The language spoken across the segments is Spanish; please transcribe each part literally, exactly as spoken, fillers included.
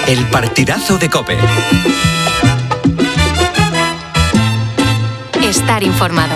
El partidazo de COPE. Estar informado.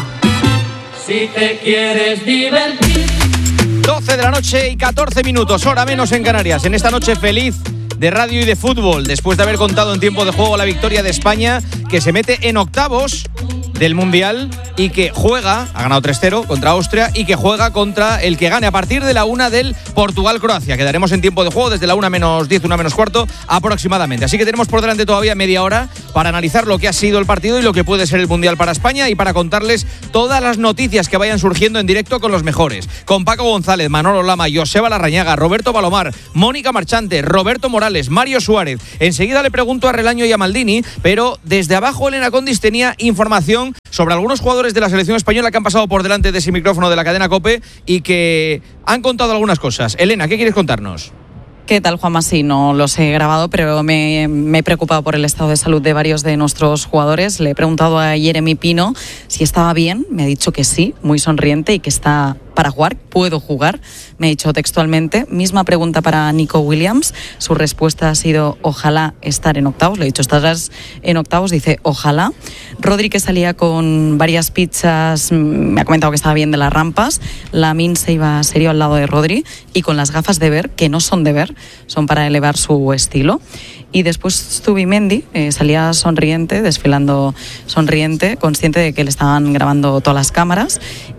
Si te quieres divertir. doce de la noche y catorce minutos, hora menos en Canarias. En esta noche feliz de radio y de fútbol, después de haber contado en tiempo de juego la victoria de España, que se mete en octavos del Mundial y que juega, ha ganado tres cero contra Austria, y que juega contra el que gane a partir de la una del Portugal-Croacia. Quedaremos en tiempo de juego desde la una menos diez, una menos cuarto aproximadamente. Así que tenemos por delante todavía media hora para analizar lo que ha sido el partido y lo que puede ser el Mundial para España, y para contarles todas las noticias que vayan surgiendo en directo con los mejores. Con Paco González, Manolo Lama, Joseba Larrañaga, Roberto Palomar, Mónica Marchante, Roberto Morales, Mario Suárez. Enseguida le pregunto a Relaño y a Maldini, pero desde abajo Elena Condis tenía información sobre algunos jugadores de la selección española que han pasado por delante de ese micrófono de la cadena COPE y que han contado algunas cosas. Elena, ¿qué quieres contarnos? ¿Qué tal, Juanma? Sí, no los he grabado, pero me, me he preocupado por el estado de salud de varios de nuestros jugadores. Le he preguntado a Jeremy Pino si estaba bien. Me ha dicho que sí, muy sonriente, y que está para jugar, puedo jugar, me ha dicho textualmente. Misma pregunta para Nico Williams. Su respuesta ha sido ojalá estar en octavos. Le he dicho, ¿estarás en octavos? Dice ojalá. Rodri, que salía con varias pizzas, me ha comentado que estaba bien de las rampas. Lamine se iba serio al lado de Rodri y con las gafas de ver, que no son de ver, son para elevar su estilo. Y después Zubimendi eh, salía sonriente, desfilando sonriente, consciente de que le estaban grabando todas las cámaras.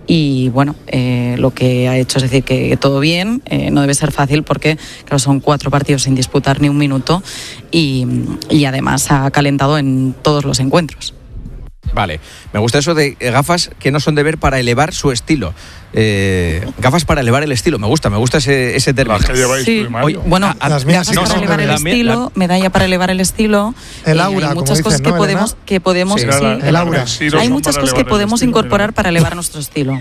Y bueno, eh, lo que ha hecho es decir que, que todo bien, eh, no debe ser fácil porque claro, son cuatro partidos sin disputar ni un minuto y, y además ha calentado en todos los encuentros. Vale, me gusta eso de gafas que no son de ver para elevar su estilo. Eh, gafas para elevar el estilo, me gusta, me gusta ese, ese término. Las que lleváis sí. tú y Mario. Oye, bueno, a, las mías gafas no, para no, elevar no, el la, estilo, la, medalla para elevar el estilo. El eh, aura, hay como muchas dicen, cosas ¿no, que podemos, Elena? que podemos, sí, sí, el, el aura. Hay muchas cosas que podemos estilo, incorporar ¿no? para elevar nuestro estilo.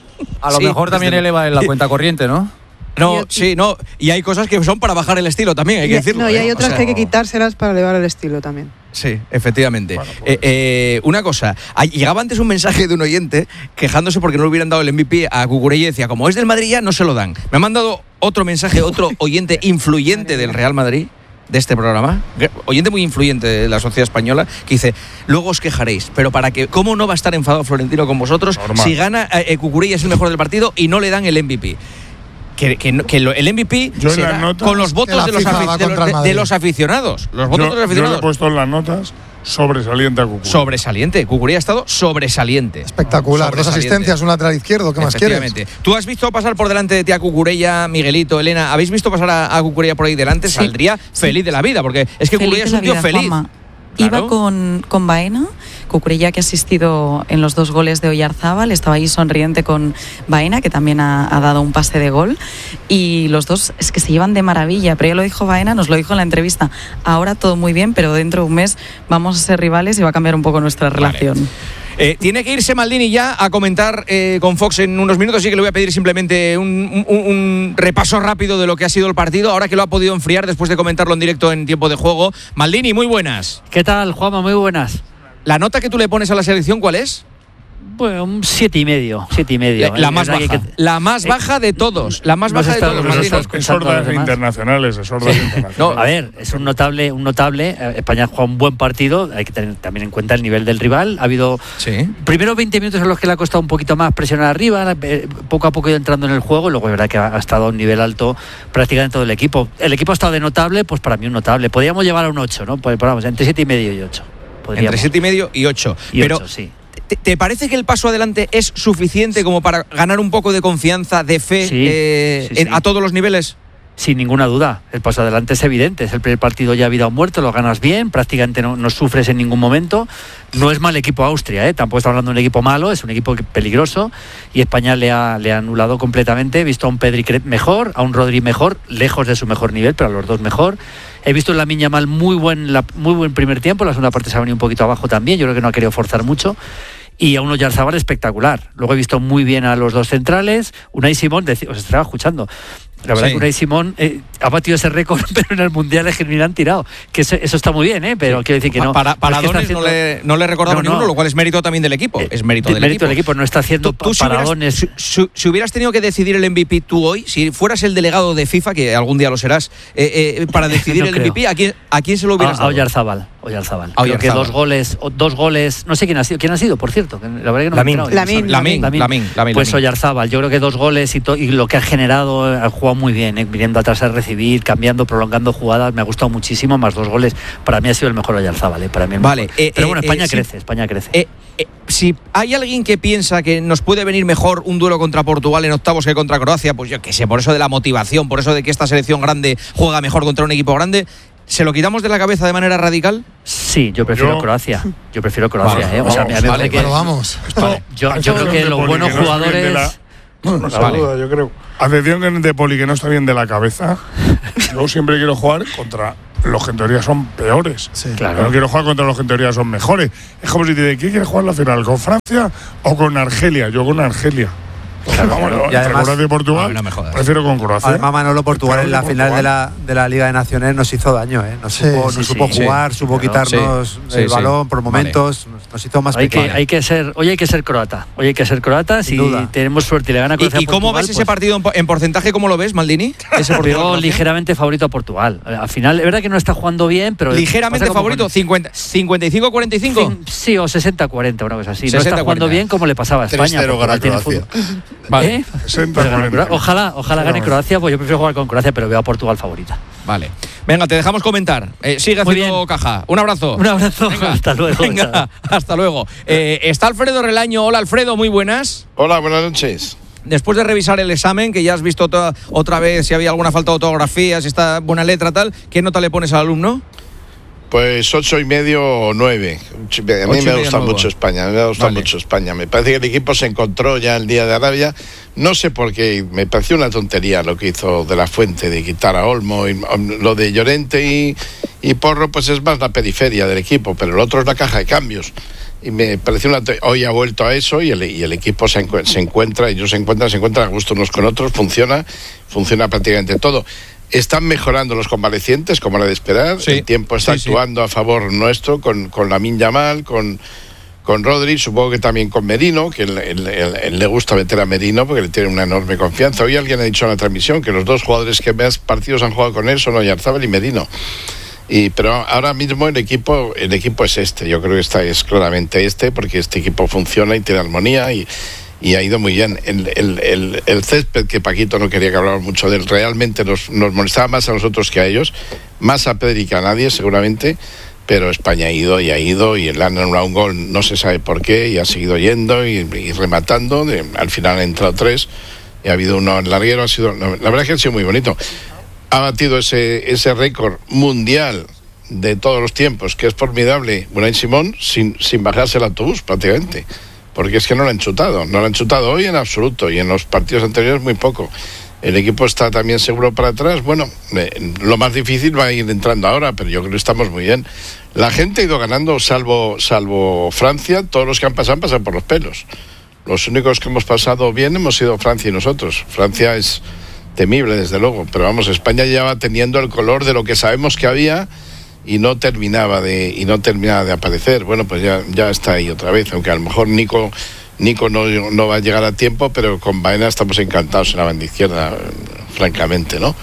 A lo sí, mejor también desde... eleva la cuenta corriente, ¿no? No, sí, no. Y hay cosas que son para bajar el estilo también, hay que decirlo. No, y hay ¿eh? otras o sea, que hay que quitárselas para elevar el estilo también. Sí, efectivamente. Bueno, pues. eh, eh, una cosa, llegaba antes un mensaje de un oyente quejándose porque no le hubieran dado el M V P a Cucurella y decía, como es del Madrid ya no se lo dan. Me ha mandado otro mensaje, otro oyente influyente del Real Madrid, de este programa, oyente muy influyente de la sociedad española, que dice, luego os quejaréis, pero para que, ¿cómo no va a estar enfadado Florentino con vosotros Normal. si gana eh, Cucurella es el mejor del partido y no le dan el M V P? Que, que, que el M V P Yo será notas, con los votos de los, afic- de, los, de, de los aficionados. Los votos yo, de los aficionados. Yo le he puesto en las notas sobresaliente a Cucurella. Sobresaliente. Cucurella ha estado sobresaliente. Espectacular. Dos asistencias, un lateral izquierdo. ¿Qué más quieres? ¿Tú has visto pasar por delante de ti a Cucurella, Miguelito, Elena? ¿Habéis visto pasar a, a Cucurella por ahí delante? Sí. Saldría sí. feliz de la vida, porque es que Cucurella es un tío feliz. Claro. Iba con, con Baena, Cucurella, que ha asistido en los dos goles de Oyarzábal, estaba ahí sonriente con Baena, que también ha, ha dado un pase de gol, y los dos es que se llevan de maravilla, pero ya lo dijo Baena, nos lo dijo en la entrevista, ahora todo muy bien, pero dentro de un mes vamos a ser rivales y va a cambiar un poco nuestra relación. Vale. Eh, tiene que irse Maldini ya a comentar eh, con Fox en unos minutos, así que le voy a pedir simplemente un, un, un repaso rápido de lo que ha sido el partido, ahora que lo ha podido enfriar después de comentarlo en directo en tiempo de juego. Maldini, muy buenas. ¿Qué tal, Juanma? Muy buenas. ¿La nota que tú le pones a la selección cuál es? Bueno, un siete y medio, siete y medio. La, la más baja, que, la más baja de todos, la más baja de todos. Es hordas internacionales, es hordas internacionales. No, a ver, es un notable, un notable. España ha jugado un buen partido. Hay que tener también en cuenta el nivel del rival. Ha habido sí. primero veinte minutos en los que le ha costado un poquito más presionar arriba, poco a poco ha ido entrando en el juego. Y luego es verdad que ha estado a un nivel alto prácticamente todo el equipo. El equipo ha estado de notable, pues para mí un notable. Podríamos llevar a un ocho, ¿no? Pues vamos, entre siete y medio y ocho. Entre siete y medio y ocho. Y Pero ocho, sí. ¿Te, ¿Te parece que el paso adelante es suficiente como para ganar un poco de confianza, de fe sí, eh, sí, sí. En, a todos los niveles? Sin ninguna duda, el paso adelante es evidente, es el primer partido ya vida o muerte, lo ganas bien, prácticamente no, no sufres en ningún momento. No es mal equipo Austria, ¿eh? Tampoco está hablando de un equipo malo, es un equipo peligroso y España le ha, le ha anulado completamente. He visto a un Pedri mejor, a un Rodri mejor, lejos de su mejor nivel, pero a los dos mejor. He visto en Lamine Yamal muy buen, la, muy buen primer tiempo, la segunda parte se ha venido un poquito abajo también, yo creo que no ha querido forzar mucho. Y a un Oyarzábal espectacular. Luego he visto muy bien a los dos centrales. Unai Simón, os estaba escuchando, La verdad Sí. que Unai Simón eh, ha batido ese récord, pero en el Mundial es que ni le han tirado. Que eso, eso está muy bien, ¿eh? Pero sí. quiero decir que no. Para, para no es que Adonis está no, le, no le recordamos no, no. ninguno, lo cual es mérito también del equipo. Eh, es mérito de, del mérito equipo. del equipo, no está haciendo Tú, tú si, para hubieras, Adonis. si, si, si hubieras tenido que decidir el M V P tú hoy, si fueras el delegado de FIFA, que algún día lo serás, eh, eh, para decidir No el creo. M V P, ¿a quién, ¿a quién se lo hubieras A, a dado? Oyarzábal. Oyarzábal. A Creo que Oyarzábal. dos goles, o dos goles, no sé quién ha sido, quién ha sido, por cierto. que La verdad que no Lamine. me he enterado. Lamine. Lamine, Lamine. Lamine, Lamine, Pues Lamine. Oyarzábal, yo creo que dos goles y, to- y lo que ha generado, ha jugado muy bien, ¿eh? Viniendo atrás a recibir, cambiando, prolongando jugadas, me ha gustado muchísimo, más dos goles. Para mí ha sido el mejor Oyarzábal, ¿eh? Para mí el Vale, mejor. eh, Pero eh, bueno, España eh, sí. crece, España crece. Eh, eh, si hay alguien que piensa que nos puede venir mejor un duelo contra Portugal en octavos que contra Croacia, pues yo qué sé, por eso de la motivación, por eso de que esta selección grande juega mejor contra un equipo grande, ¿se lo quitamos de la cabeza de manera radical? Sí, yo prefiero Yo- Croacia. Yo prefiero Croacia, Vale, ¿eh? O sea, vamos, a mí me vale, parece que. Pero vamos. Vale. Yo, Hay yo creo que acepción de los Poli, buenos que no está bien de jugadores. la- No se Vale. duda, yo creo. Atención de Poli, que no está bien de la cabeza. Yo siempre quiero jugar contra los que en teoría son peores. Sí. Claro. Yo no quiero jugar contra los que en teoría son mejores. Es como si te dice, ¿quién quiere jugar la final? ¿Con Francia o con Argelia? Yo con Argelia. Vamos, Y entre además- Croacia y Portugal, Ah, no me jodas. prefiero con Croacia. Además, Manolo, Portugal en la Portugal. final de la, de la Liga de Naciones nos hizo daño, ¿eh? Nos Sí, supo, sí, nos supo sí, jugar, sí. supo Claro, quitarnos sí, el sí, balón sí. por momentos, nos, nos hizo más Hay que, pequeños. hay que ser, hoy hay que ser croata. Hoy hay que ser croata. Si Sin duda. tenemos suerte y le gana ¿Y, Croacia y a cómo Portugal, ves ese pues, partido en, po- en porcentaje? ¿Cómo lo ves, Maldini? Ese Veo Portugal-Croacia. ligeramente favorito a Portugal. Al final, es verdad que no está jugando bien, pero. Ligeramente pasa como favorito, con- cincuenta, cincuenta y cinco cuarenta y cinco. Cin- Sí, o sesenta cuarenta, una cosa así. No sesenta está jugando cuarenta. bien como le pasaba a España. tres cero Portugal gana tiene Croacia. fútbol. Vale. ¿Eh? sesenta Pero gana cuarenta. Cro- Ojalá, ojalá gane Croacia, pues yo prefiero jugar con Croacia, pero veo a Portugal favorita. Vale. Venga, te dejamos comentar. Eh, sigue Muy haciendo bien. caja. Un abrazo. Un abrazo. Venga, Hasta luego. Venga, chao. hasta luego. Eh, está Alfredo Relaño. Hola, Alfredo, muy buenas. Hola, buenas noches. Después de revisar el examen, que ya has visto toda, otra vez si había alguna falta de ortografía, si está buena letra, tal, ¿qué nota le pones al alumno? Pues ocho y medio o nueve. A mí Ocho y me medio, gusta nueve. mucho España, me ha gustado Vale. mucho España. Me parece que el equipo se encontró ya el día de Arabia. No sé por qué, me pareció una tontería lo que hizo De La Fuente de quitar a Olmo. Y, um, lo de Llorente y, y Porro, pues es más la periferia del equipo, pero el otro es la caja de cambios. Y me pareció una. te- Hoy ha vuelto a eso y el, y el equipo se, encu- se encuentra, ellos se encuentran, se encuentran a gusto unos con otros, funciona, funciona prácticamente todo. Están mejorando los convalecientes, como era de esperar. Sí, El tiempo está sí, sí. actuando a favor nuestro con, con Lamine Yamal, con, con Rodri, supongo que también con Merino, que él, él- él- él le gusta meter a Merino porque le tiene una enorme confianza. Hoy alguien ha dicho en la transmisión que los dos jugadores que más partidos han jugado con él son Oyarzábal y Merino. Y, pero ahora mismo el equipo el equipo es este, yo creo que está, es claramente este, porque este equipo funciona y tiene armonía y, y ha ido muy bien. El, el, el, el césped, que Paquito no quería que habláramos mucho de él, realmente nos, nos molestaba más a nosotros que a ellos, más a Pedri que a nadie seguramente, pero España ha ido y ha ido y le han anulado un gol, no se sabe por qué, y ha seguido yendo y, y rematando, de, al final han entrado tres y ha habido uno en larguero, ha sido, la verdad es que ha sido muy bonito. Ha batido ese, ese récord mundial de todos los tiempos, que es formidable, Unai Simón, sin, sin bajarse el autobús prácticamente, porque es que no lo han chutado, no lo han chutado hoy en absoluto, y en los partidos anteriores muy poco. El equipo está también seguro para atrás, bueno, eh, lo más difícil va a ir entrando ahora, pero yo creo que estamos muy bien. La gente ha ido ganando, salvo, salvo Francia, todos los que han pasado han pasado por los pelos. Los únicos que hemos pasado bien hemos sido Francia y nosotros. Francia es temible, desde luego, pero vamos, España ya va teniendo el color de lo que sabemos que había y no terminaba de y no terminaba de aparecer. Bueno, pues ya, ya está ahí otra vez, aunque a lo mejor Nico Nico no, no va a llegar a tiempo, pero con Baena estamos encantados en la banda izquierda, francamente, ¿no?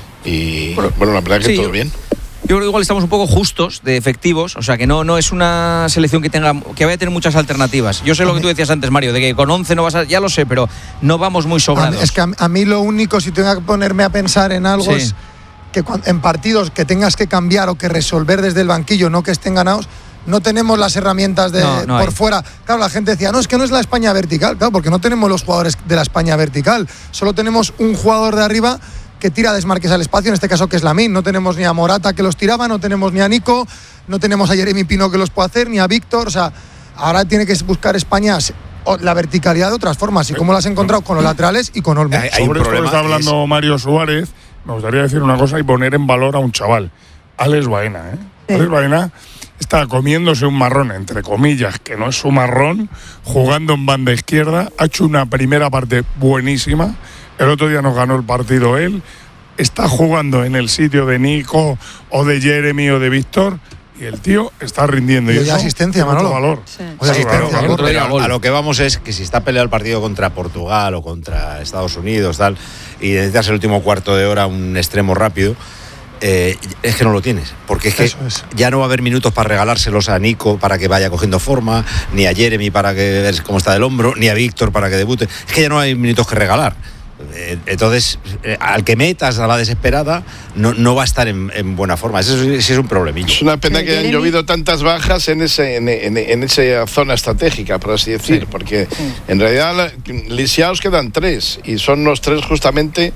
Y bueno, bueno la verdad que Sí, todo yo- bien. Yo creo que igual estamos un poco justos de efectivos, o sea que no, no es una selección que tenga que vaya a tener muchas alternativas. Yo sé lo que tú decías antes, Mario, de que con once no vas a, ya lo sé, pero no vamos muy A mí- sobrados. es que a, a mí lo único, si tengo que ponerme a pensar en algo, Sí. es que cuan- en partidos que tengas que cambiar o que resolver desde el banquillo, no que estén ganados, no tenemos las herramientas de No, no por hay. fuera. Claro, la gente decía, no, es que no es la España vertical, claro, porque no tenemos los jugadores de la España vertical. Solo tenemos un jugador de arriba que tira desmarques al espacio, en este caso que es Lamine. No tenemos ni a Morata que los tiraba, no tenemos ni a Nico, no tenemos a Jeremy Pino que los pueda hacer, ni a Víctor. O sea, ahora tiene que buscar España o la verticalidad de otras formas. ¿Y cómo lo has encontrado? Con los laterales y con Olmo. Sobre esto que está hablando Mario Suárez, me gustaría decir una cosa y poner en valor a un chaval, Alex Baena. ¿eh? Sí. Alex Baena está comiéndose un marrón, entre comillas, que no es su marrón, jugando en banda izquierda, ha hecho una primera parte buenísima. El otro día nos ganó el partido él, está jugando en el sitio de Nico o de Jeremy o de Víctor y el tío está rindiendo. Y Y hoy eso asistencia, tiene mucho Manolo. valor. Sí. Sí, Hoy asistencia, claro, gol. claro. Pero a lo que vamos es que si está peleado el partido contra Portugal o contra Estados Unidos tal, y necesitas el último cuarto de hora un extremo rápido, eh, es que no lo tienes, porque es que Eso es. ya no va a haber minutos para regalárselos a Nico para que vaya cogiendo forma, ni a Jeremy para que veas cómo está del hombro, ni a Víctor para que debute. Es que ya no hay minutos que regalar. Eh, Entonces, eh, al que metas a la desesperada, no, no va a estar en, en buena forma. Eso sí es un problemillo. Es una pena Pero que hayan Jeremy- llovido tantas bajas en ese en, en- en esa zona estratégica, por así decir, Sí. porque en realidad la- lisiados quedan tres y son los tres justamente,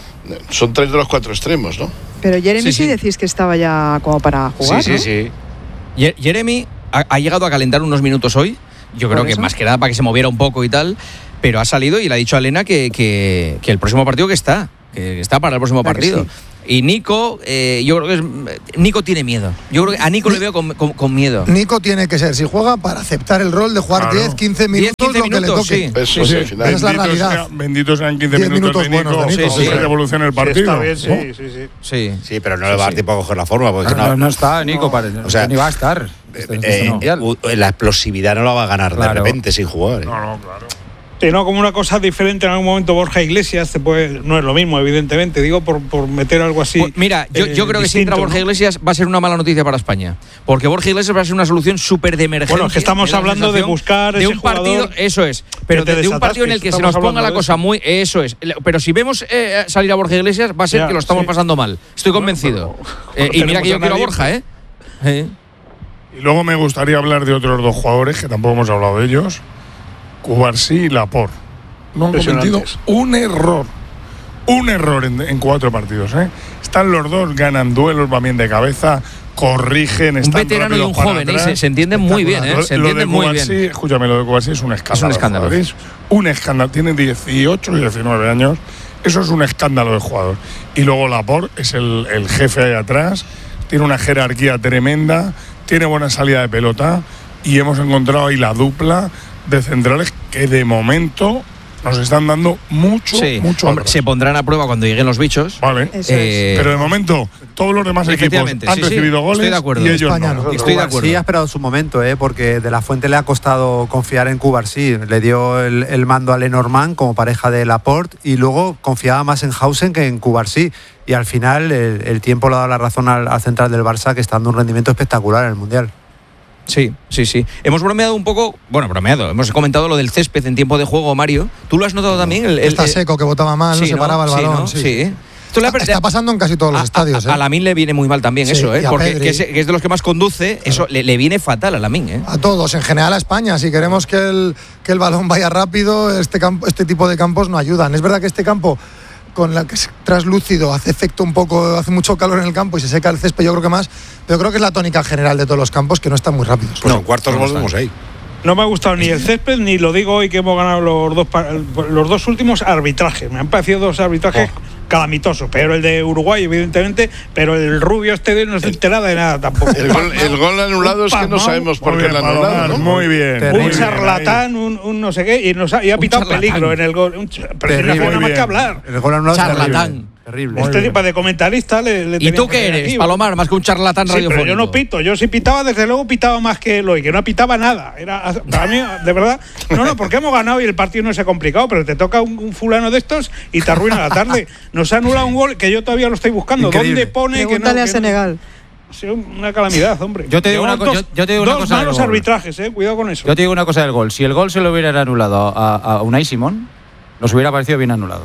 son tres de los cuatro extremos, ¿no? Pero Jeremy Sí, sí, sí. decís que estaba ya como para jugar, sí, ¿no? sí, sí. Ye- Jeremy ha, ha llegado a calentar unos minutos hoy. Yo creo ¿Por que eso? más que nada para que se moviera un poco y tal. Pero ha salido y le ha dicho a Elena que, que, que el próximo partido que está, que está para el próximo Claro que partido. sí. Y Nico, eh, yo creo que es, Nico tiene miedo. Yo creo que a Nico le veo con, con- con miedo. Nico tiene que ser, si juega, para aceptar el rol de jugar Claro. diez, quince minutos, diez, quince lo que le minutos, toque. sí. Eso sí, al final. Esa es la Bendito realidad. sea- Benditos sean quince diez minutos, de minutos Nico, buenos de Nico. Sí, sí. que revolucione el Sí, partido. está bien, sí, ¿no? sí, sí. Sí. Sí, pero no le va a dar tiempo a coger la forma. Porque No, no- no está Nico, para, O sea, ni va a estar. eh, Esto- esto eh, no. u- la explosividad no la va a ganar Claro. de repente sin jugar. ¿eh? No, no, claro. Sí, no, como una cosa diferente en algún momento Borja Iglesias, te puede, no es lo mismo, evidentemente, digo, por, por meter algo así. Pues mira, yo, yo eh, creo que si entra distinto, Borja ¿no? Iglesias va a ser una mala noticia para España. Porque Borja Iglesias va a ser una solución súper de emergencia. Bueno, es que estamos me da la hablando de sensación buscar de ese un partido, jugador eso es. Pero que te de, de un partido en el que se desatasques. nos ponga Estamos la hablando cosa de muy. Eso es. Pero si vemos eh, salir a Borja Iglesias, va a ser Ya, que lo estamos sí. pasando mal. Estoy convencido. pero- Eh, y mira que yo tenemos a quiero a nadie, Borja, ¿eh? Eh. Y luego me gustaría hablar de otros dos jugadores que tampoco hemos hablado de ellos, Cubarsí y Laporte. No han cometido Impresionantes. un error. Un error en, en cuatro partidos. ¿eh? Están los dos, ganan duelos, van bien de cabeza, corrigen, Un están veterano y rápidos un para joven, ¿eh? atrás. Se, se entienden muy bien, ¿eh? Lo- Se lo de entienden muy Cubarsí, bien. escúchame, lo de Cubarsí es un escándalo. Es un escándalo. joder, es un escándalo. Tiene dieciocho y diecinueve años. Eso es un escándalo de jugador. Y luego Laporte es el, el jefe ahí atrás. Tiene una jerarquía tremenda. Tiene buena salida de pelota. Y hemos encontrado ahí la dupla de centrales que de momento nos están dando mucho, Sí. mucho Hombre, atrás. se pondrán a prueba cuando lleguen los bichos. Vale. Eso Eh, Pero de momento, todos los demás equipos Efectivamente, han sí, sí, recibido goles estoy de acuerdo. y ellos España no. no. Estoy de Cubarsí acuerdo. ha esperado su momento, ¿eh? Porque de la Fuente le ha costado confiar en Cubarsí. Le dio el, el mando a Lenormand como pareja de Laporte y luego confiaba más en Hausen que en Cubarsí. Y al final el, el tiempo le ha dado la razón al, al central del Barça, que está dando un rendimiento espectacular en el Mundial. Sí, sí, sí. Hemos bromeado un poco, bueno, bromeado, hemos comentado lo del césped en tiempo de juego, Mario. ¿Tú lo has notado también? El, el- Está el- seco, que botaba mal, no Sí, se paraba el Sí, balón. ¿no? sí. Sí. Esto le ha- Está pasando en casi todos los a, estadios. a, a ¿eh? Lamine le viene muy mal también Sí, eso, ¿eh? y a Porque Pedri. que es, que es de los que más conduce, eso le, le viene fatal a Lamine, ¿eh? A todos, en general a España. Si queremos que el, que el balón vaya rápido, este, campo, este tipo de campos no ayudan. Es verdad que este campo, con la que es traslúcido, hace efecto un poco, hace mucho calor en el campo y se seca el césped, yo creo que más. Pero creo que es la tónica general de todos los campos, que no están muy rápidos. Pues No, en cuartos no volvemos están. ahí. No me ha gustado ni el césped, ni lo digo hoy que hemos ganado los dos, pa- los dos últimos arbitrajes. Me han parecido dos arbitrajes Oh. calamitosos. Peor el de Uruguay, evidentemente, pero el rubio este no se entera de nada tampoco. El gol, el gol anulado es que no sabemos por Muy qué bien, lo han anulado, Palomar, ¿no? muy bien. Terrible. muy Un bien, charlatán, un, un no sé qué, y, nos ha, y ha Un pitado charlatán. peligro en el gol. Un ch- pero Terrible. no hace nada Muy más bien. que hablar. El gol anulado es Charlatán. terrible. Terrible. Este tipo de comentarista le, le ¿Y tenía tú que qué tener eres, aquí. Palomar? Más que un charlatán Sí, radiofónico. pero yo no pito. Yo si pitaba, desde luego pitaba más que Eloy, que no pitaba nada. Era para mí, de verdad. No, no, porque hemos ganado y el partido no se ha complicado, pero te toca un, un fulano de estos y te arruina la tarde. Nos ha anulado un gol que yo todavía lo estoy buscando. Increíble. ¿Dónde pone que no? Pregúntale a que no? Senegal. Sí, una calamidad, hombre. Yo te digo una Llevamos co- dos- yo- yo te digo una dos cosa del malos gol. arbitrajes, eh. Cuidado con eso. Yo te digo una cosa del gol. Si el gol se lo hubieran anulado a, a Unai Simón, nos hubiera parecido bien anulado.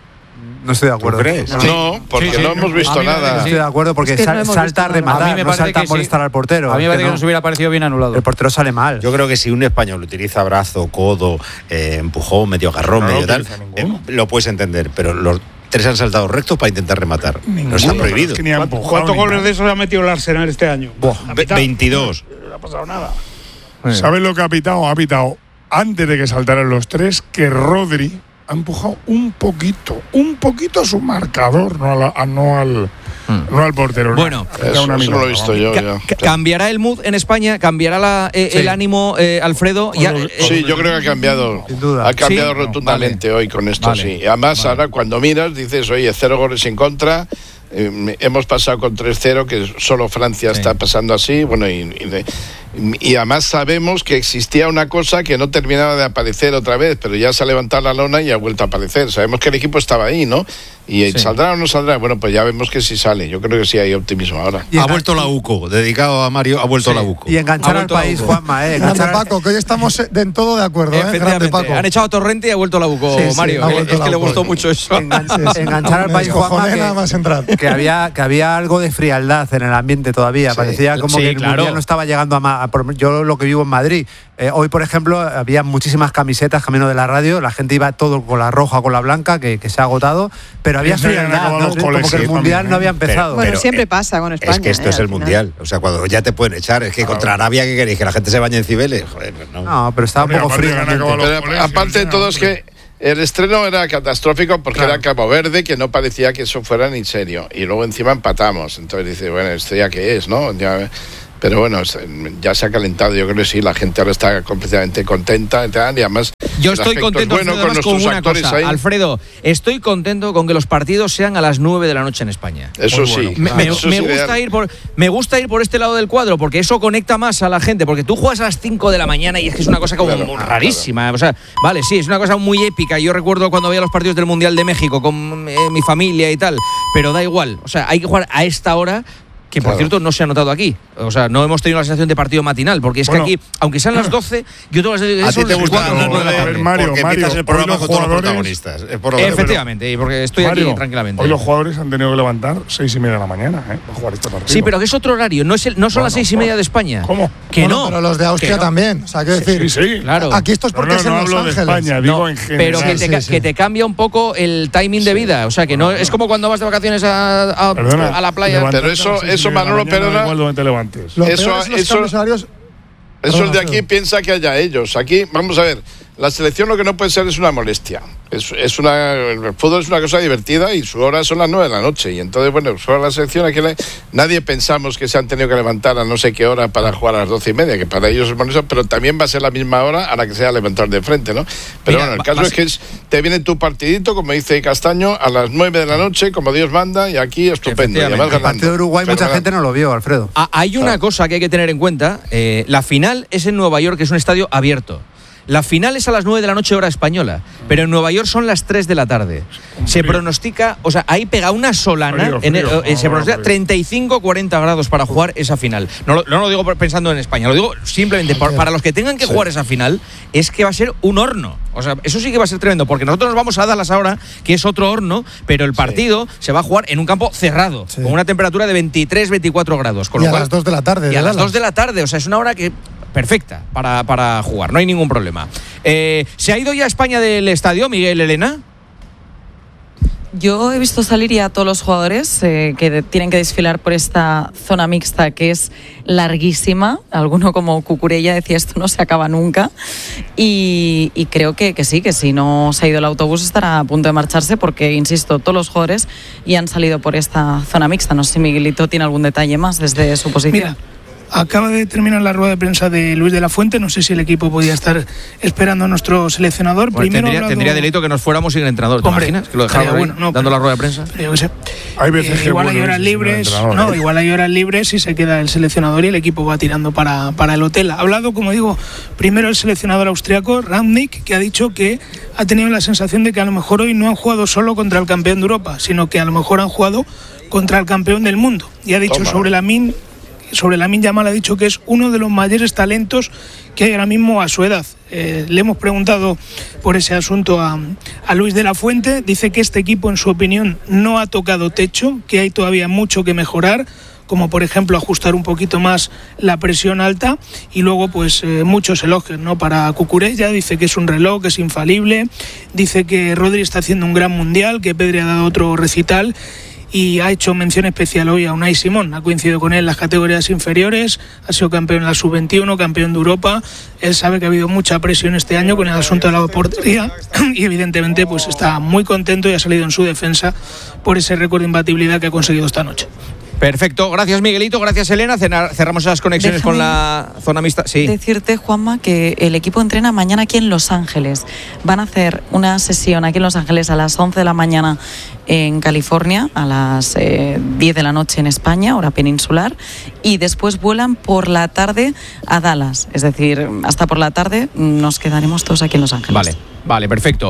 No estoy de acuerdo. crees? No, No, porque Sí, sí. no hemos visto A mí me nada. no estoy de acuerdo porque Es que no sal- hemos salta a visto nada. A mí rematar, me no parece salta a que sí. molestar al portero. A mí me Es parece que no. nos hubiera parecido bien anulado. El portero sale mal. Yo creo que si un español utiliza brazo, codo, eh, empujón, medio agarrón, No lo medio tal, utiliza eh, ninguno. lo puedes entender, pero los tres han saltado rectos para intentar rematar. No está Ninguno, prohibido. es que ni ha ¿Cuántos empujado cuántos ni goles nada. de esos ha metido el Arsenal este año? Ha Ve- pitado. veintidós. No ha pasado nada. ¿Sabes lo que ha pitado? Ha pitado antes de que saltaran los tres que Rodri ha empujado un poquito, un poquito a su marcador, no, a la- a- no al, Mm. No al portero. Bueno, no. Eso, Una eso no lo he visto yo. Ca- ya. ¿Cambiará el mood en España? ¿Cambiará la, eh, Sí. el ánimo, eh, Alfredo? Ya, eh, Sí, yo creo que ha cambiado. Sin duda. Ha cambiado ¿Sí? rotundamente Vale. hoy con esto, Vale. sí. Y además, Vale. ahora cuando miras, dices, oye, cero goles en contra. Eh, hemos pasado con tres cero, que solo Francia Sí. está pasando así. Bueno, y, y, de- y además sabemos que existía una cosa que no terminaba de aparecer otra vez, pero ya se ha levantado la lona y ha vuelto a aparecer. Sabemos que el equipo estaba ahí, ¿no? Y Sí. ¿saldrá o no saldrá? Bueno, pues ya vemos que sí sale. Yo creo que sí hay optimismo ahora. Y Ha engan- vuelto la UCO, dedicado a Mario, ha vuelto Sí. la UCO. Y enganchar Ha al vuelto a país, Hugo. Juanma, ¿eh? Grande Enganchar al- Paco, que hoy estamos en todo de acuerdo, ¿eh? Grande Efectivamente. Paco. Han echado a Torrente y ha vuelto la Buco, Sí, sí, Mario. ha Eh, vuelto es la que le Buco. gustó mucho eso. Engan- enganchar al Me país, Juanma, descojoné que- nada más entrar. que había que había algo de frialdad en el ambiente todavía. Sí. Parecía como Sí, que el claro. mundial no estaba llegando a, ma- a por- yo lo que vivo en Madrid. Eh, hoy, por ejemplo, había muchísimas camisetas camino de la radio. La gente iba todo con la roja, con la blanca, que, que se ha agotado. Pero había Piensa que han frialdad, acabado ¿no? los Como coles, que el sí, mundial también, no había ¿eh? empezado. Bueno, Pero, siempre eh, pasa con España. Es que esto ¿eh? es Al el final. mundial. O sea, cuando ya te pueden echar, es que contra Arabia, ¿qué queréis? Que la gente se bañe en Cibeles. Joder, no. No, pero estaba un Hombre, poco aparte frío. que han el ambiente. acabado los Pero colegios, aparte de ya, todo, es hombre. que el estreno era catastrófico porque Claro. era Cabo Verde, que no parecía que eso fuera ni serio. Y luego encima empatamos. Entonces dice, bueno, ¿esto ya qué es, no? Ya, pero bueno, es- ya se ha calentado. Yo creo que sí, la gente ahora está completamente contenta y tal. Y además, Yo el estoy aspecto contento, es bueno Alfredo, con además, con nuestros una actores cosa. ahí. Alfredo, estoy contento con que los partidos sean a las nueve de la noche en España. Eso Muy sí. bueno. Me, me- eso me es gusta ideal. ir por, me gusta ir por este lado del cuadro porque eso conecta más a la gente. Porque tú juegas a las cinco de la mañana y es que es una cosa como Claro, muy claro. rarísima. O sea, vale, sí, es una cosa muy épica. Yo recuerdo cuando veía los partidos del Mundial de México con eh, mi familia y tal. Pero da igual. O sea, hay que jugar a esta hora. Que por Claro. cierto no se ha notado aquí. O sea, no hemos tenido la sensación de partido matinal. Porque es Bueno. que aquí, aunque sean las doce, yo tengo la sensación de que A ti son te las gusta cuatro, las las nueve de la nueve, tarde. Mario, porque Mario, empiezas el hoy programa los con todos los jugadores- protagonistas. Es por lo que- Efectivamente, y porque estoy Mario, aquí tranquilamente. Hoy los jugadores han tenido que levantar seis y media de la mañana, ¿eh? Para jugar este partido. Sí, pero que es otro horario, no, es el- no son Bueno, las seis y media de España. ¿Cómo? Que Bueno, no. Pero los de Austria que no. también. O sea, quiero decir, Sí, sí. Claro. aquí esto es No, porque no, es en no Los hablo de Ángeles. España, No, digo en general. pero que te, Sí, ca- sí, que sí. te cambia un poco el timing de vida. O sea, que no es como cuando vas de vacaciones a, a- Perdona, a la playa. levantarte Pero a eso- las seis y eso, media de la Manolo, mañana, da perdona. igual donde te levantes. Lo Eso- peor es los eso- cambios horarios. Eso Perdona, el de aquí Alfredo. piensa que haya ellos. Aquí, vamos a ver, la selección lo que no puede ser es una molestia. Es, es una, el fútbol es una cosa divertida y su hora son las nueve de la noche. Y entonces, bueno, su hora la selección, aquí le- nadie pensamos que se han tenido que levantar a no sé qué hora para jugar a las doce y media, que para ellos es molesto, pero también va a ser la misma hora a la que sea levantar de frente, ¿no? Pero Mira, bueno, el va- caso vas- es que es, te viene tu partidito, como dice Castaño, a las nueve de la noche, como Dios manda, y aquí estupendo. Y además El partido ganando. de Uruguay mucha Fenomenal. gente no lo vio, Alfredo. Ah, hay una cosa que hay que tener en cuenta. eh, la final es en Nueva York, que es un estadio abierto. La final es a las nueve de la noche hora española, pero en Nueva York son las tres de la tarde. Se frío. pronostica, o sea, ahí pega una solana, Frío, en el- frío, eh, se ah, pronostica frío. treinta y cinco a cuarenta grados para jugar esa final. No lo, no lo digo por- pensando en España, lo digo simplemente por- para los que tengan que jugar esa final, es que va a ser un horno. O sea, eso sí que va a ser tremendo, porque nosotros nos vamos a Dallas ahora, que es otro horno, pero el partido se va a jugar en un campo cerrado, Sí. con una temperatura de veintitrés, veinticuatro grados. Con Y lo a cual- las dos de la tarde. y de a las Dallas. dos de la tarde, o sea, es una hora que perfecta para, para jugar, no hay ningún problema. Eh, ¿Se ha ido ya a España del estadio, Miguel, Elena? Yo he visto salir ya a todos los jugadores eh, que de- tienen que desfilar por esta zona mixta que es larguísima. Alguno como Cucurella decía esto no se acaba nunca. Y, y creo que, que sí, que si no se ha ido el autobús estará a punto de marcharse porque, insisto, todos los jugadores ya han salido por esta zona mixta. No sé si Miguelito tiene algún detalle más desde su posición. Mira, acaba de terminar la rueda de prensa de Luis de la Fuente. No sé si el equipo podía estar esperando a nuestro seleccionador. Bueno, Primero ha tendría, hablado- tendría delito que nos fuéramos sin el entrenador. ¿Te Hombre, imaginas? Que lo dejaron estaría ahí, bueno, no, dando pero- la rueda de prensa. Pero yo qué sé. Hay veces Eh, que igual bueno hay horas ir sin libres, entrenador, no, ¿eh? igual hay horas libres y se queda el seleccionador y el equipo va tirando para, para el hotel. Ha hablado, como digo, primero el seleccionador austriaco, Rangnick, que ha dicho que ha tenido la sensación de que a lo mejor hoy no han jugado solo contra el campeón de Europa, sino que a lo mejor han jugado contra el campeón del mundo. Y ha dicho Toma. sobre Lamine, sobre Lamine Yamal, ha dicho que es uno de los mayores talentos que hay ahora mismo a su edad. Eh, le hemos preguntado por ese asunto a, a Luis de la Fuente. Dice que este equipo, en su opinión, no ha tocado techo, que hay todavía mucho que mejorar, como por ejemplo ajustar un poquito más la presión alta, y luego pues eh, muchos elogios, ¿no? Para Cucurella, dice que es un reloj, que es infalible, dice que Rodri está haciendo un gran mundial, que Pedri ha dado otro recital. y ha hecho mención especial hoy a Unai Simón. Ha coincidido con él en las categorías inferiores, ha sido campeón en la sub veintiuno, campeón de Europa. Él sabe que ha habido mucha presión este año con el asunto de la portería y evidentemente pues está muy contento y ha salido en su defensa por ese récord de imbatibilidad que ha conseguido esta noche. Perfecto, gracias Miguelito, gracias Elena. Cerramos las conexiones Déjame con la zona mixta. Sí. Decirte, Juanma, que el equipo entrena mañana aquí en Los Ángeles. Van a hacer una sesión aquí en Los Ángeles a las once de la mañana en California, a las eh, diez de la noche en España, hora peninsular, y después vuelan por la tarde a Dallas. Es decir, hasta por la tarde nos quedaremos todos aquí en Los Ángeles. Vale, vale, perfecto.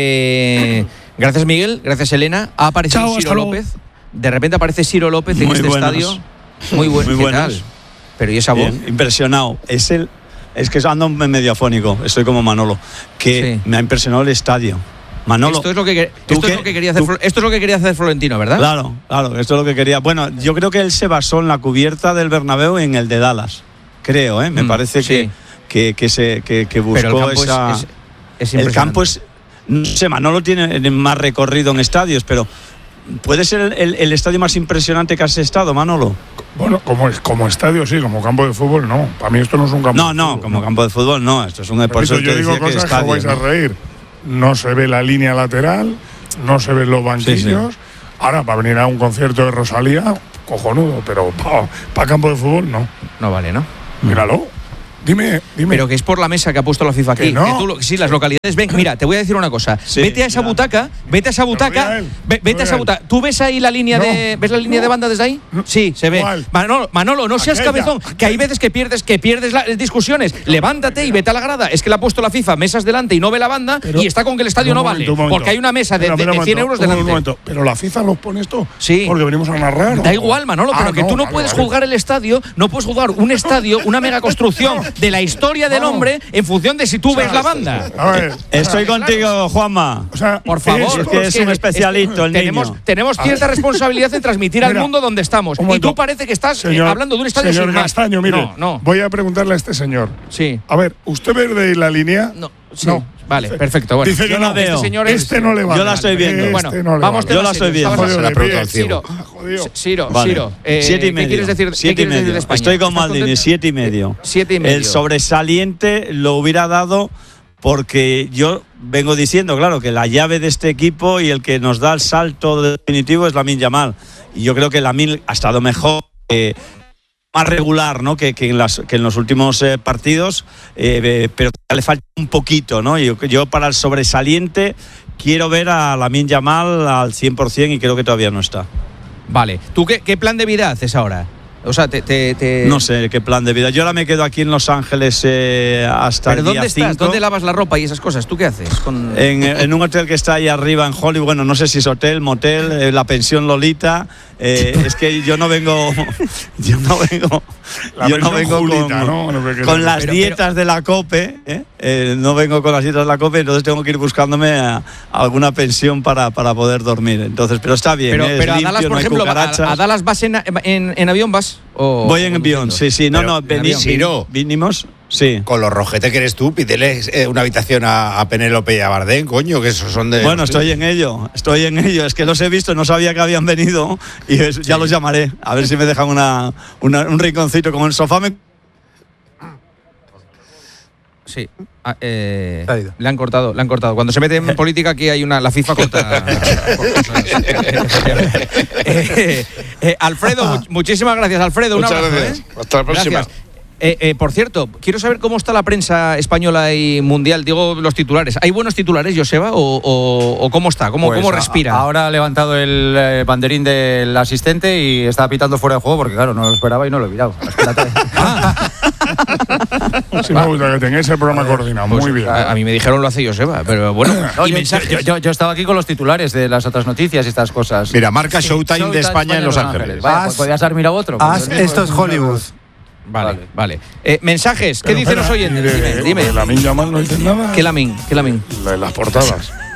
Eh, gracias Miguel, gracias Elena. Ha aparecido Chao, Ciro López. De repente aparece Ciro López en Muy este buenos. estadio. Muy, buen, Muy ¿qué buenos. tal? Pero ¿y esa voz? Bien, impresionado. Es el, es que ando medio afónico, estoy como Manolo, que Sí. me ha impresionado el estadio. Manolo, Esto es lo que, ¿tú esto es qué? lo que quería hacer, ¿Tú? esto es lo que quería hacer Florentino, ¿verdad? Claro, claro, esto es lo que quería. Bueno, yo creo que él se basó en la cubierta del Bernabéu y en el de Dallas. Creo, ¿eh? Me Mm, parece sí. que, que, que, se, que, que buscó Pero el campo es- esa. es- es el impresionante. campo es. No sé, Manolo tiene más recorrido en estadios, pero ¿puede ser el, el- el estadio más impresionante que has estado, Manolo? Bueno, como, como estadio sí, como campo de fútbol no. Para mí esto no es un campo No, de no, fútbol. como campo de fútbol no. Esto es un por eso Repito, te yo digo decía que cosas que estadio, vais a ¿no? reír. No se ve la línea lateral, no se ven los banquillos. Sí, Ahora, para venir a un concierto de Rosalía, cojonudo, pero para campo de fútbol no. No vale, ¿no? Míralo. Dime, dime. Pero que es por la mesa que ha puesto la FIFA aquí. Que no. Que tú lo- sí, las localidades. Ven, mira, te voy a decir una cosa. Sí, vete a esa mira. butaca, vete a esa butaca, él, ve- vete lo a esa veo él. butaca. ¿Tú ves ahí la línea No. de ves la línea No. de banda desde ahí? No. Sí, se ve. ¿Cuál? Manolo, Manolo, no seas Aquella, cabezón, que hay veces que pierdes que pierdes las discusiones. Levántate y vete a la grada. Es que le ha puesto la FIFA mesas delante y no ve la banda Pero- y está con que el estadio Pero no un vale, momento, un momento. porque hay una mesa de, Espera, de- espera de un cien momento, euros un delante. momento. Pero la FIFA los pone esto Sí. porque venimos a narrar. Da igual, Manolo, pero Ah, que tú no vale, puedes vale. juzgar el estadio, no puedes juzgar un estadio, una mega construcción de la historia del No. hombre en función de si tú ves la banda. A ver, Estoy contigo, Juanma. o sea, Por favor, Es que es un especialito el tenemos, niño. tenemos cierta responsabilidad en transmitir al Mira, mundo donde estamos. un Y momento. tú parece que estás eh, Señor- hablando de un estadio señor sin más. Castaño, mire, No, no. voy a preguntarle a este señor. Sí. A ver, ¿usted ve de la línea? No, sí. No. Vale, perfecto. Bueno. Dice que Yo no. la veo. Este señor es- Este no le va. Yo la estoy viendo. Este Bueno, no le vamos vale. temas Yo la estoy serios. viendo. Estabas- Jodido Se la de pregunta pie. al ciego. Ciro, Jodido. Ciro, Vale. Ciro, eh, siete y ¿qué medio. quieres decir, qué siete y quieres decir medio. de España? Estoy con ¿Estás Maldini, contento? siete y medio. Siete y medio. El sobresaliente lo hubiera dado porque yo vengo diciendo, claro, que la llave de este equipo y el que nos da el salto definitivo es Lamine Yamal. Y yo creo que Lamine ha estado mejor, eh, más regular, ¿no? Que, que, en, las, que en los últimos eh, partidos, eh, eh, pero le falta un poquito, ¿no? Yo, yo para el sobresaliente quiero ver a Lamine Yamal al cien por ciento y creo que todavía no está. Vale. ¿Tú qué, qué plan de vida haces ahora? O sea, te... te, te- No sé qué plan de vida. Yo ahora me quedo aquí en Los Ángeles eh, hasta ¿Pero el dónde día estás? cinco. ¿Dónde lavas la ropa y esas cosas? ¿Tú qué haces? Con... En, en un hotel que está ahí arriba en Hollywood, bueno, no sé si es hotel, motel, eh, la pensión Lolita. Eh, es que yo no vengo, yo no vengo, La yo no pensión vengo Julita, con, ¿no? Lo que con queremos. las Pero- dietas de la COPE, ¿eh? Eh, no vengo con las dietas de la COPE, entonces tengo que ir buscándome a, a alguna pensión para, para poder dormir. Entonces, pero está bien, Pero, ¿eh? Es pero a limpio, Dallas, no por hay ejemplo, a, cucarachas. a Dallas vas en, en, en avión, ¿vas? O, Voy en o avión, conduciendo? sí, sí, no, Pero, no, en vení- avión. Ciro. vinimos, sí. Con los rojete que eres tú, pídele eh, una habitación a, a Penélope y a Bardén, coño, que esos son de. Bueno, estoy en ello, estoy en ello. Es que los he visto, no sabía que habían venido y es- ya los llamaré. A ver si me dejan una, una- un rinconcito como el sofá. Me... Sí. Ah, eh, Se ha ido. le han cortado, le han cortado. Cuando se mete en política aquí hay una, la FIFA corta. eh, eh, Alfredo, much- muchísimas gracias, Alfredo. Un Muchas abrazo. gracias. ¿eh? Hasta la próxima. Gracias. Eh, eh, por cierto, quiero saber cómo está la prensa española y mundial. Digo, los titulares. ¿Hay buenos titulares, Joseba? ¿O, o, o cómo está? ¿Cómo, Pues cómo a- respira? Ahora ha levantado el eh, banderín del asistente y está pitando fuera de juego porque, claro, no lo esperaba y no lo he mirado. Espérate. Sí me gusta que tengáis el programa coordinado. Pues, Muy bien. A, a mí me dijeron lo hace Joseba, pero bueno. No, y yo, mensajes. yo, yo- yo estaba aquí con los titulares de las otras noticias y estas cosas. Mira, marca Showtime de España en Los Ángeles. Vaya, Haz- pues podías haber mirado otro. Haz, porque- esto es Hollywood. Vale, vale. Eh, mensajes, ¿qué Pero, dicen espera, los oyentes? y de- Dime, dime. de Lamine Yamal no dicen nada. ¿Qué Lamin? ¿Qué Lamin? La- Las portadas.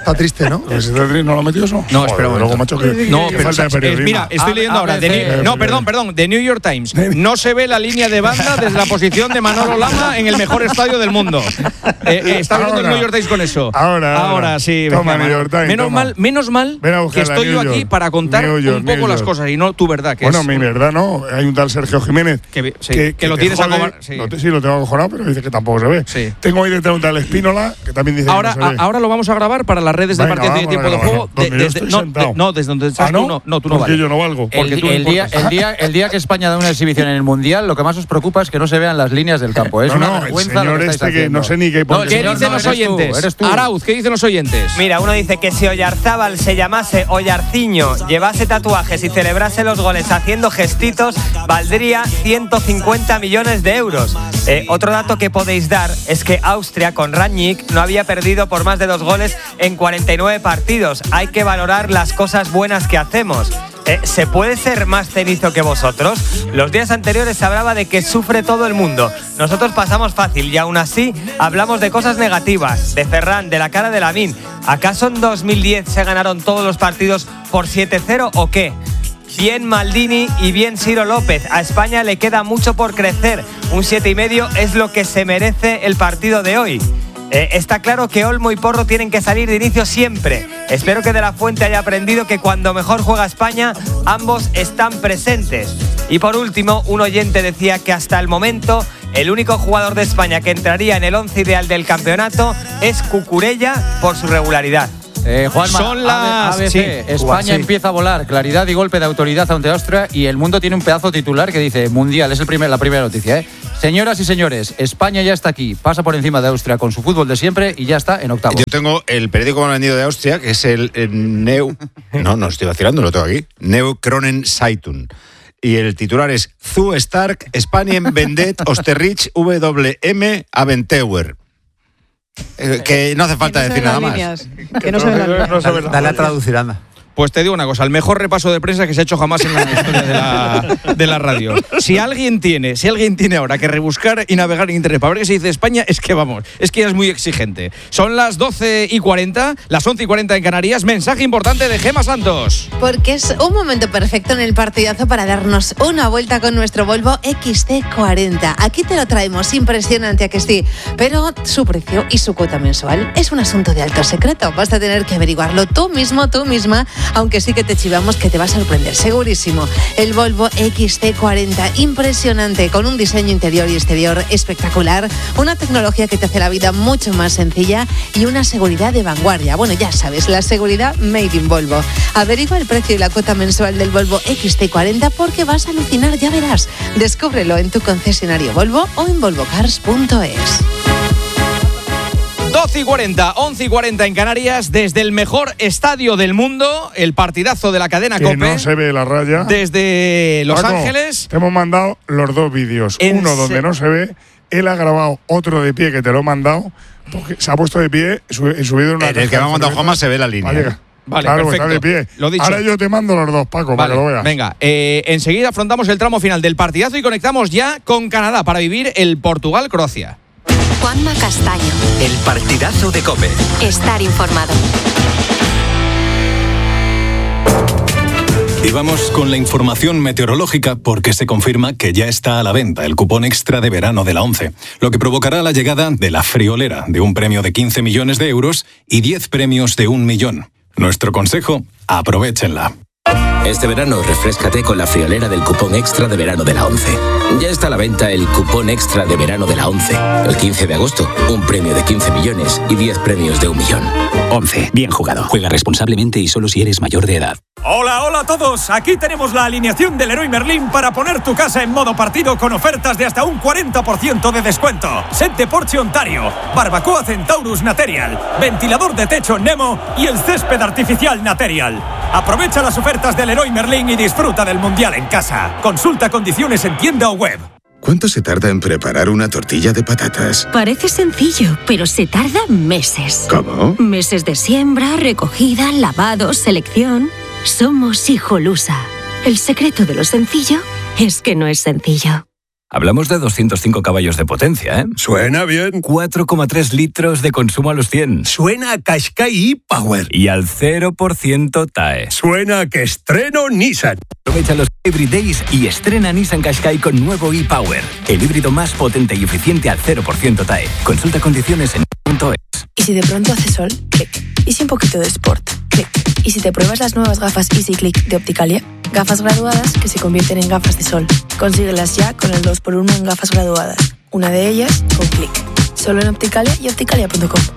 Está triste, ¿no? Pues está triste, ¿no lo ha metido eso? No, espera un luego, momento. macho, que, No, que pero falta de es- periodismo. mira, estoy A- leyendo a ahora. The veces- New- no, perdón, perdón. The New York Times. No se ve la línea de banda desde la posición de Manolo Lama en el mejor estadio del mundo. Eh, eh, está viendo el Ahora. New York Times con eso. Ahora, ahora. Ahora sí. Toma, venga, New York Times, menos toma. mal, menos mal Ven a que buscarla, estoy New yo aquí York. para contar New York, un poco New las York. cosas y no tu verdad. Que Bueno, es, mi verdad no. Hay un tal Sergio Jiménez Que- sí, que lo te tienes a jode. cobar- sí. Lo te- sí, lo tengo acojonado, pero dice que tampoco se ve. Sí. Tengo ahí detrás un tal Espínola, que también dice Ahora, que no se ve. a- ahora lo vamos a grabar para las redes de Venga, partido y vamos tiempo a de grabarlo. juego. Donde yo desde- estoy no, sentado. de- no, desde donde estás ¿Ah, no? tú no, no, tú no Porque vales. yo no valgo. El, Porque tú no el día, importas. el, día, el día que España da una exhibición en el Mundial, lo que más os preocupa es que no se vean las líneas del campo. Es No, una no, el vergüenza señor lo que estáis este que haciendo. no sé ni qué pone. el ¿Qué señor dicen no, los eres tú, oyentes? eres tú. Arauz, ¿qué dicen los oyentes? Mira, uno dice que si Oyarzábal se llamase Oyarciño, llevase tatuajes y celebrase los goles haciendo gestitos, valdría ciento cincuenta millones de euros. Eh, otro dato que podéis dar es que Austria con Rangnick no había perdido por más de dos goles en cuarenta y nueve partidos. Hay que valorar las cosas buenas que hacemos. Eh, ¿Se puede ser más cenizo que vosotros? Los días anteriores se hablaba de que sufre todo el mundo. Nosotros pasamos fácil y aún así hablamos de cosas negativas, de Ferran, de la cara de Lamine. ¿Acaso en dos mil diez se ganaron todos los partidos por siete cero o qué? Bien Maldini y bien Ciro López. A España le queda mucho por crecer. Un siete y medio es lo que se merece el partido de hoy. Eh, está claro que Olmo y Porro tienen que salir de inicio siempre. Espero que De la Fuente haya aprendido que cuando mejor juega España, ambos están presentes. Y por último, un oyente decía que hasta el momento el único jugador de España que entraría en el once ideal del campeonato es Cucurella por su regularidad. Eh, Juanma, Son las- A B C, sí, España sí. empieza a volar, claridad y golpe de autoridad ante Austria y el mundo tiene un pedazo titular que dice Mundial, es el primer, la primera noticia. ¿eh? Señoras y señores, España ya está aquí, pasa por encima de Austria con su fútbol de siempre y ya está en octavos. Yo tengo el periódico más vendido de Austria, que es el, el Neu... No, no estoy vacilando, lo tengo aquí. Neu Kronen Zeitung. Y el titular es Zu Stark, Spanien Vendet, Osterrich, W M Aventeuer. Eh, que no hace falta Que no se decir ven nada las más. líneas. Que no se ven las líneas. No se ve Dale, nada. dale a traducir, anda. Pues te digo una cosa, el mejor repaso de prensa que se ha hecho jamás en la historia de la, de la radio. Si alguien tiene, si alguien tiene ahora que rebuscar y navegar en internet para ver qué se dice de España, es que vamos, es que ya es muy exigente. Son las doce y cuarenta, las once y cuarenta en Canarias. Mensaje importante de Gema Santos. Porque es un momento perfecto en el partidazo para darnos una vuelta con nuestro Volvo X C cuarenta. Aquí te lo traemos, impresionante a que sí, pero su precio y su cuota mensual es un asunto de alto secreto. Vas a tener que averiguarlo tú mismo, tú misma, aunque sí que te chivamos que te va a sorprender, segurísimo. El Volvo X C cuarenta, impresionante, con un diseño interior y exterior espectacular, una tecnología que te hace la vida mucho más sencilla y una seguridad de vanguardia. Bueno, ya sabes, la seguridad made in Volvo. Averigua el precio y la cuota mensual del Volvo X C cuarenta porque vas a alucinar, ya verás. Descúbrelo en tu concesionario Volvo o en volvo cars punto es. doce y cuarenta, once y cuarenta en Canarias, desde el mejor estadio del mundo, el partidazo de la cadena Que COPE. no se ve la raya. Desde Los Paco, Ángeles. Te hemos mandado los dos vídeos. En Uno se- donde no se ve. Él ha grabado otro de pie que te lo he mandado. Porque se ha puesto de pie su- y subido en una. En el que me ha mandado Juanma se ve la línea. Vale, Vale, claro, perfecto. está de pie. Lo dicho. Ahora yo te mando los dos, Paco, para Vale, que lo veas. venga, eh, enseguida afrontamos el tramo final del partidazo y conectamos ya con Canadá para vivir el Portugal-Croacia. Juanma Castaño. El partidazo de COPE. Estar informado. Y vamos con la información meteorológica porque se confirma que ya está a la venta el cupón extra de verano de la ONCE, lo que provocará la llegada de la friolera de un premio de quince millones de euros y diez premios de un millón. Nuestro consejo, aprovéchenla. Este verano refréscate con la friolera del cupón extra de verano de la ONCE. Ya está a la venta el cupón extra de verano de la ONCE. El quince de agosto, un premio de quince millones y diez premios de un millón. ONCE, bien jugado. Juega responsablemente y solo si eres mayor de edad. Hola, hola a todos. Aquí tenemos la alineación del Leroy Merlin para poner tu casa en modo partido con ofertas de hasta un cuarenta por ciento de descuento. Set de Porsche Ontario, barbacoa Centaurus Material, ventilador de techo Nemo y el césped artificial Material. Aprovecha las ofertas del Leroy Merlin y disfruta del Mundial en casa. Consulta condiciones en tienda o web. ¿Cuánto se tarda en preparar una tortilla de patatas? Parece sencillo, pero se tarda meses. ¿Cómo? Meses de siembra, recogida, lavado, selección. Somos Hijolusa. El secreto de lo sencillo es que no es sencillo. Hablamos de doscientos cinco caballos de potencia, ¿eh? Suena bien. cuatro coma tres litros de consumo a los cien. Suena a Qashqai e-Power. Y al cero por ciento T A E. Suena a que estreno Nissan. Aprovecha los Hybrid Days y estrena Nissan Qashqai con nuevo e-Power. El híbrido más potente y eficiente al cero por ciento T A E. Consulta condiciones en punto es. Y si de pronto hace sol, clic. Y si un poquito de sport, clic. Y si te pruebas las nuevas gafas Easy Click de Opticalia, gafas graduadas que se convierten en gafas de sol. Consíguelas ya con el dos por uno en gafas graduadas. Una de ellas con clic. Solo en Opticalia y opticalia punto com.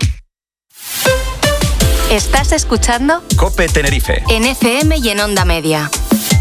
¿Estás escuchando? COPE Tenerife. En F M y en Onda Media.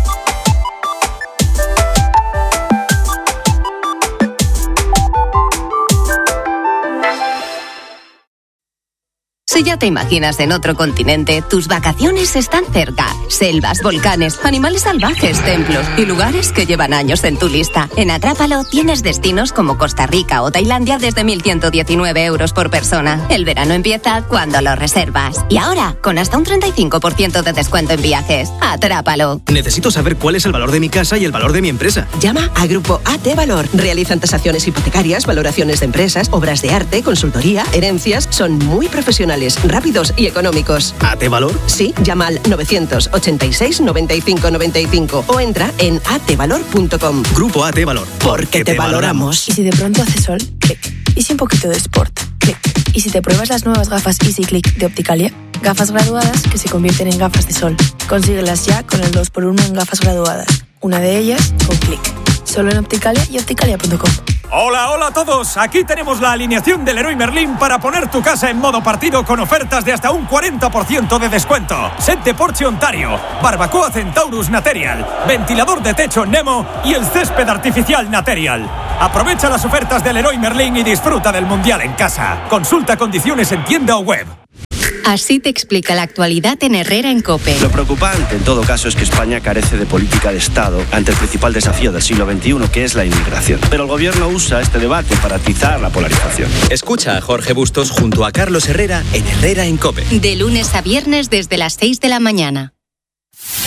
Si ya te imaginas en otro continente, tus vacaciones están cerca. Selvas, volcanes, animales salvajes, templos y lugares que llevan años en tu lista. En Atrápalo tienes destinos como Costa Rica o Tailandia desde mil ciento diecinueve euros por persona. El verano empieza cuando lo reservas. Y ahora, con hasta un treinta y cinco por ciento de descuento en viajes. Atrápalo. Necesito saber cuál es el valor de mi casa y el valor de mi empresa. Llama a Grupo A T Valor. Realizan tasaciones hipotecarias, valoraciones de empresas, obras de arte, consultoría, herencias. Son muy profesionales, rápidos y económicos. ¿A T Valor? Sí, llama al novecientos ochenta y seis noventa y cinco noventa y cinco o entra en a t valor punto com. Grupo A T Valor. Porque te, te valoramos. Y si de pronto hace sol, clic. Y si un poquito de sport, clic. Y si te pruebas las nuevas gafas Easy Click de Opticalia, gafas graduadas que se convierten en gafas de sol. Consíguelas ya con el dos por uno en gafas graduadas. Una de ellas con clic. Solo en Opticalia y opticalia punto com. Hola, hola a todos. Aquí tenemos la alineación del Leroy Merlin para poner tu casa en modo partido con ofertas de hasta un cuarenta por ciento de descuento. Set de Porsche Ontario, barbacoa Centaurus Material, ventilador de techo Nemo y el césped artificial Material. Aprovecha las ofertas del Leroy Merlin y disfruta del Mundial en casa. Consulta condiciones en tienda o web. Así te explica la actualidad en Herrera en COPE. Lo preocupante, en todo caso, es que España carece de política de Estado ante el principal desafío del siglo veintiuno, que es la inmigración. Pero el gobierno usa este debate para atizar la polarización. Escucha a Jorge Bustos junto a Carlos Herrera en Herrera en COPE. De lunes a viernes desde las seis de la mañana.